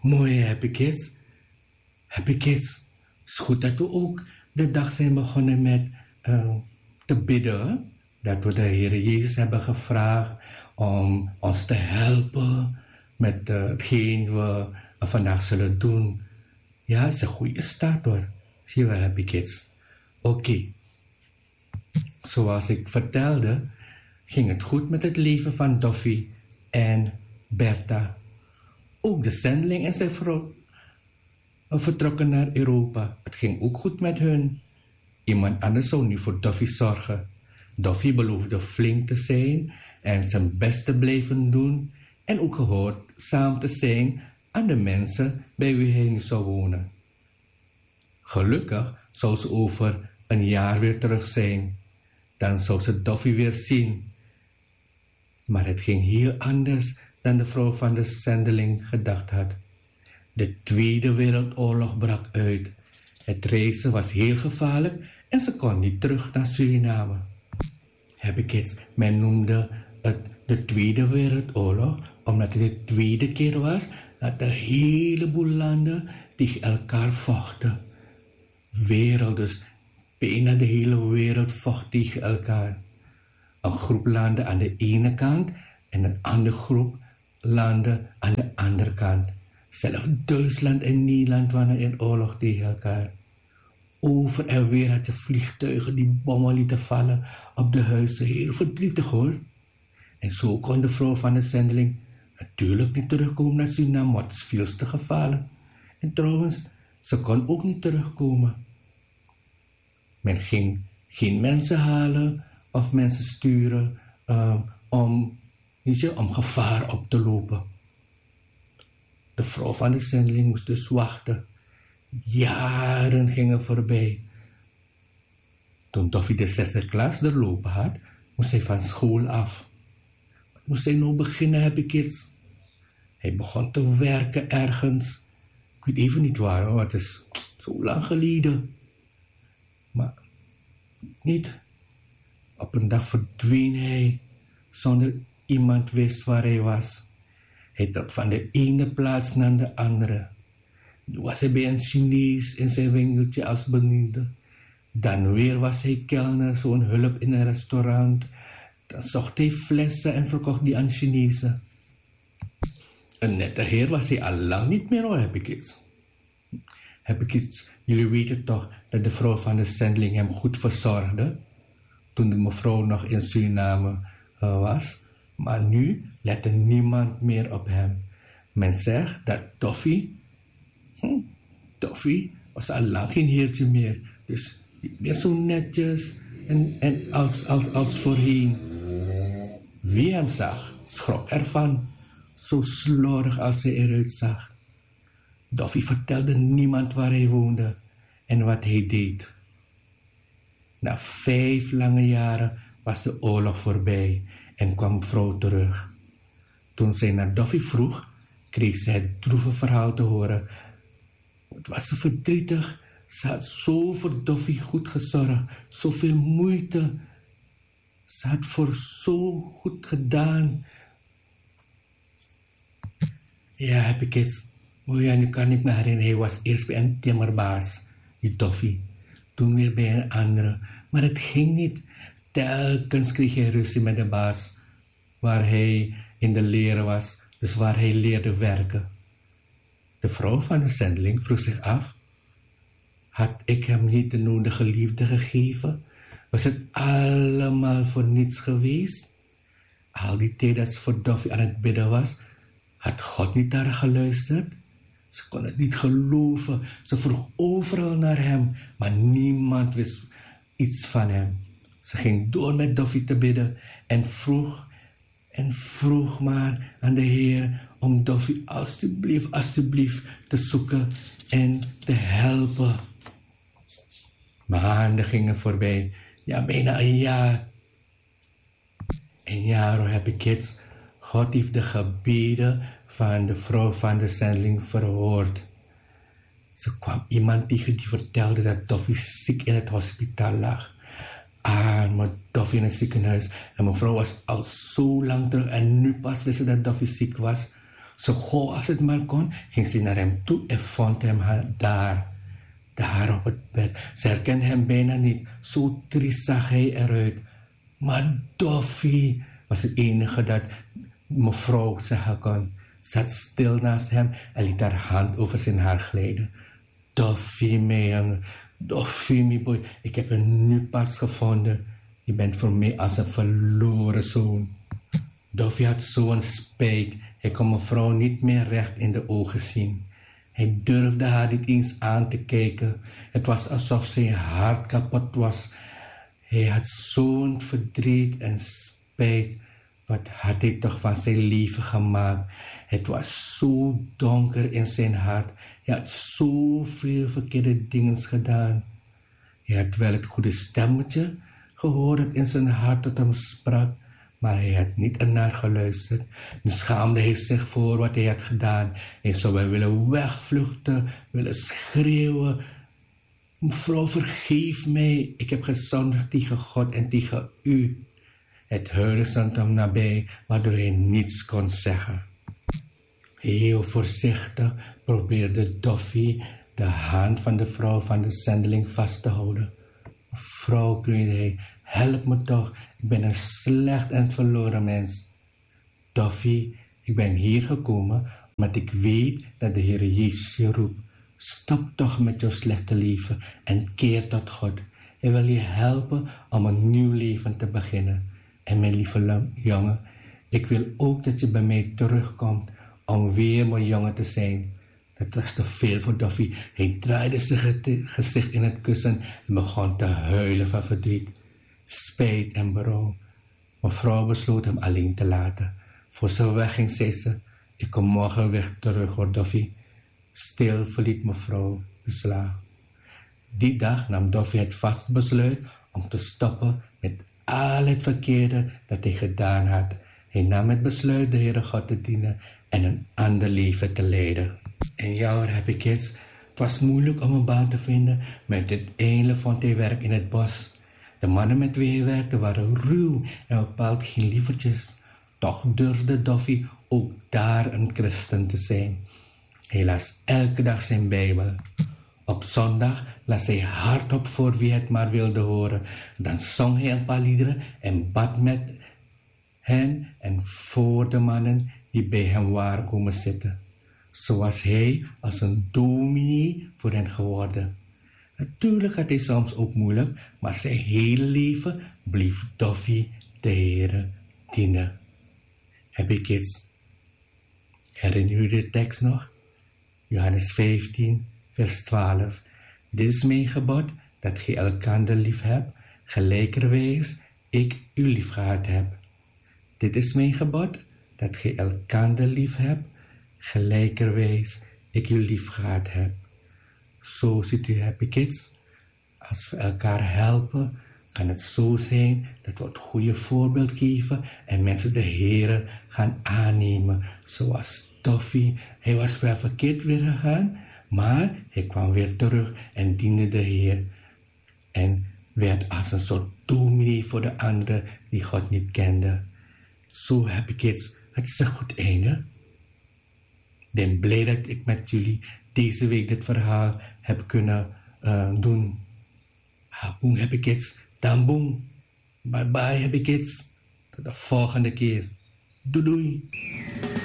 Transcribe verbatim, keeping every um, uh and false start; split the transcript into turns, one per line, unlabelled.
Mooi, Happy Kids. Happy Kids. Het is goed dat we ook de dag zijn begonnen met uh, te bidden. Dat we de Heer Jezus hebben gevraagd om ons te helpen met uh, hetgeen we uh, vandaag zullen doen. Ja, het is een goede start hoor. Zie je wel, Happy Kids. Oké. Okay. Zoals ik vertelde, ging het goed met het leven van Doffy en Bertha. Ook de zendeling en zijn vrouw vertrokken naar Europa. Het ging ook goed met hun. Iemand anders zou nu voor Doffy zorgen. Doffy beloofde flink te zijn en zijn best te blijven doen en ook gehoorzaam te zijn aan de mensen bij wie hij nu zou wonen. Gelukkig zou ze over een jaar weer terug zijn. Dan zou ze Doffy weer zien. Maar het ging heel anders dan de vrouw van de zendeling gedacht had. De Tweede Wereldoorlog brak uit. Het reizen was heel gevaarlijk en ze kon niet terug naar Suriname. Happy Kids, men noemde het de Tweede Wereldoorlog omdat het de tweede keer was dat een heleboel landen tegen elkaar vochten. Wereld, dus bijna de hele wereld vocht tegen elkaar. Een groep landen aan de ene kant en een andere groep landen aan de andere kant. Zelfs Duitsland en Nederland waren in oorlog tegen elkaar. Over en weer had je vliegtuigen die bommen lieten vallen op de huizen. Heel verdrietig hoor. En zo kon de vrouw van de zendeling natuurlijk niet terugkomen naar Suriname, want het is veel te gevaarlijk. En trouwens, ze kon ook niet terugkomen. Men ging geen mensen halen of mensen sturen um, om, weet je, om gevaar op te lopen. De vrouw van de zendeling moest dus wachten. Jaren gingen voorbij. Toen Doffy de zesde klas doorlopen had, moest hij van school af. Wat moest hij nou beginnen, Happy Kids? Hij begon te werken ergens. Ik weet even niet waar, want het is zo lang geleden. Maar niet. Op een dag verdween hij, zonder iemand wist waar hij was. Hij trok van de ene plaats naar de andere. Nu was hij bij een Chinees in zijn winkeltje als bediende. Dan weer was hij kelner, zo'n hulp in een restaurant. Dan zocht hij flessen en verkocht die aan Chinezen. Een nette heer was hij al lang niet meer hoor, Happy Kids. Happy Kids, jullie weten toch dat de vrouw van de zendeling hem goed verzorgde? Toen de mevrouw nog in Suriname uh, was. Maar nu lette niemand meer op hem. Men zegt dat Doffy, hm, Doffy was al lang geen heertje meer. Dus niet meer zo netjes en, en als, als, als voorheen. Wie hem zag, schrok ervan. Zo slordig als hij eruit zag. Doffy vertelde niemand waar hij woonde en wat hij deed. Na vijf lange jaren was de oorlog voorbij en kwam mevrouw terug. Toen zij naar Doffy vroeg, kreeg ze het droeve verhaal te horen. Het was zo verdrietig. Ze had zo voor Doffy goed gezorgd, zoveel moeite. Ze had voor zo goed gedaan. Ja, Happy Kids. Oh ja, nu kan ik me herinneren, hij was eerst bij een timmerbaas, die Doffy. Toen weer bij een andere. Maar het ging niet. Telkens kreeg hij ruzie met de baas, waar hij in de leer was, dus waar hij leerde werken. De vrouw van de zendeling vroeg zich af, had ik hem niet de nodige liefde gegeven? Was het allemaal voor niets geweest? Al die tijd dat ze voor Doffy aan het bidden was, had God niet naar haar geluisterd? Ze kon het niet geloven. Ze vroeg overal naar hem, maar niemand wist iets van hem. Ze ging door met Doffy te bidden en vroeg en vroeg maar aan de Heer om Doffy alstublieft, alstublieft te zoeken en te helpen. Maanden gingen voorbij, ja bijna een jaar. Een jaar, oh Happy Kids. God heeft de gebeden van de vrouw van de zendeling verhoord. Ze kwam iemand tegen die vertelde dat Doffy ziek in het hospitaal lag. Arme Doffy in het ziekenhuis. En mevrouw was al zo lang terug en nu pas wist ze dat Doffy ziek was. Zo gauw als het maar kon, ging ze naar hem toe en vond hem daar. Daar op het bed. Ze herkende hem bijna niet. Zo triest zag hij eruit. Maar Doffie was het enige dat mevrouw zeggen kon. Zat stil naast hem en liet haar hand over zijn haar glijden. Doffie, mijn jongen. Doffie, mijn boy. Ik heb je nu pas gevonden. Je bent voor mij als een verloren zoon. Doffie had zo'n spijt. Hij kon mevrouw niet meer recht in de ogen zien. Hij durfde haar niet eens aan te kijken. Het was alsof zijn hart kapot was. Hij had zo'n verdriet en spijt. Wat had hij toch van zijn leven gemaakt? Het was zo donker in zijn hart. Hij had zoveel verkeerde dingen gedaan. Hij had wel het goede stemmetje gehoord dat in zijn hart tot hem sprak, maar hij had niet ernaar geluisterd. Nu schaamde hij zich voor wat hij had gedaan. Hij zou wel willen wegvluchten, willen schreeuwen. Mevrouw, vergeef mij. Ik heb gezondigd tegen God en tegen u. Het huilen stond hem nabij, waardoor hij niets kon zeggen. Heel voorzichtig probeerde Doffie de hand van de vrouw van de zendeling vast te houden. Mevrouw, kreunde hij, help me toch. Ik ben een slecht en verloren mens. Doffie, ik ben hier gekomen omdat ik weet dat de Heer Jezus je roept. Stop toch met jouw slechte leven en keer tot God. Hij wil je helpen om een nieuw leven te beginnen. En mijn lieve jongen, ik wil ook dat je bij mij terugkomt om weer mijn jongen te zijn. Dat was te veel voor Doffie. Hij draaide zijn gezicht in het kussen en begon te huilen van verdriet, spijt en berouw. Mevrouw besloot hem alleen te laten. Voor ze wegging, zei ze, ik kom morgen weer terug hoor, Doffie. Stil verliet mevrouw de slaap. Die dag nam Doffie het vast besluit om te stoppen met al het verkeerde dat hij gedaan had. Hij nam het besluit de Heere God te dienen en een ander leven te leiden. En ja hoor, heb ik iets. Het was moeilijk om een baan te vinden, maar uiteindelijk vond hij werk in het bos. De mannen met wie hij werkte waren ruw en bepaald geen lievertjes. Toch durfde Doffie ook daar een christen te zijn. Hij las elke dag zijn Bijbel. Op zondag las hij hardop voor wie het maar wilde horen. Dan zong hij een paar liederen en bad met hen en voor de mannen die bij hem waren komen zitten. Zo was hij als een dominee voor hen geworden. Natuurlijk had hij soms ook moeilijk, maar zijn hele leven bleef Doffie de Heere dienen. Heb ik iets? Herinner u de tekst nog? Johannes vijftien, vers twaalf. Dit is mijn gebod, dat gij elkander lief hebt, gelijkerwijs ik u lief gehad heb. Dit is mijn gebod, dat gij elkander lief hebt, gelijkerwijs ik u lief gehad heb. Zo ziet u, heb ik iets. Als we elkaar helpen, kan het zo zijn dat we het goede voorbeeld geven en mensen de Heere gaan aannemen. Zoals Doffie, hij was wel verkeerd weer gegaan, maar hij kwam weer terug en diende de Heer. En werd als een soort dominee voor de anderen die God niet kende. Zo heb ik iets. Het is een goed einde. Ik ben blij dat ik met jullie deze week dit verhaal heb kunnen uh, doen. Boem heb ik iets. Dan boem. Bye bye heb ik iets. Tot de volgende keer. Doei doei.